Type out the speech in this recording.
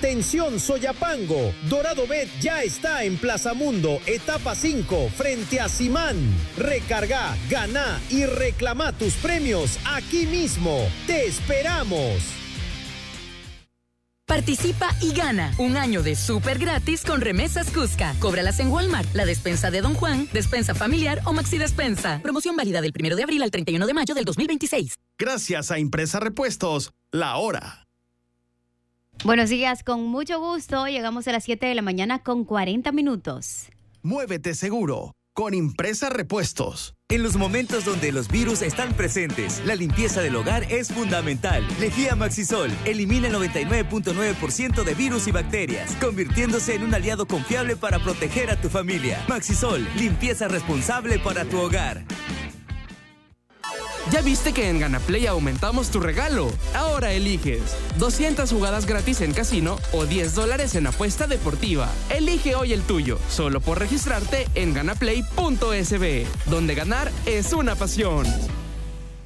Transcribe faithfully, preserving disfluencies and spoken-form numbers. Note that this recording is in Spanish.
Atención Soyapango, Dorado Bet ya está en Plaza Mundo, etapa cinco, frente a Simán. Recarga, gana y reclama tus premios aquí mismo. ¡Te esperamos! Participa y gana un año de súper gratis con remesas Cusca. Cóbralas en Walmart, la despensa de Don Juan, despensa familiar o Maxi Despensa. Promoción válida del primero de abril al treinta y uno de mayo del dos mil veintiséis. Gracias a Impresa Repuestos, la hora. Buenos días, con mucho gusto. Llegamos a las siete de la mañana con cuarenta minutos. Muévete seguro con Impresa Repuestos. En los momentos donde los virus están presentes, la limpieza del hogar es fundamental. Lejía Maxisol elimina el noventa y nueve punto nueve por ciento de virus y bacterias, convirtiéndose en un aliado confiable para proteger a tu familia. Maxisol, limpieza responsable para tu hogar. ¿Ya viste que en GanaPlay aumentamos tu regalo? Ahora eliges doscientas jugadas gratis en casino o diez dólares en apuesta deportiva. Elige hoy el tuyo, solo por registrarte en ganaplay punto es be, donde ganar es una pasión.